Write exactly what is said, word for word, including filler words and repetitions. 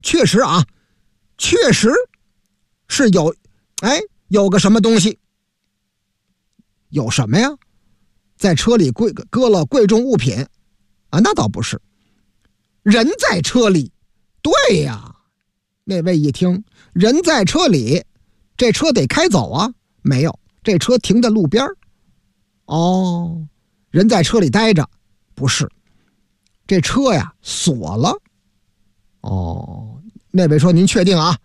确实啊，确实是有，哎，有个什么东西。有什么呀？在车里贵搁了贵重物品啊？那倒不是，人在车里。对呀，那位一听人在车里，这车得开走啊。没有，这车停在路边。哦，人在车里待着，不是，这车呀锁了。哦，那位说您确定啊？